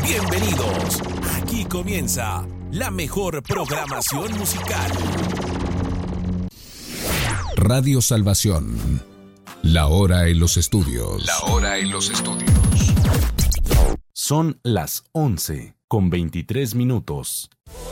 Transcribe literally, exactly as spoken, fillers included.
Bienvenidos. Aquí comienza la mejor programación musical. Radio Salvación. La hora en los estudios. La hora en los estudios. Son las once con veintitrés minutos.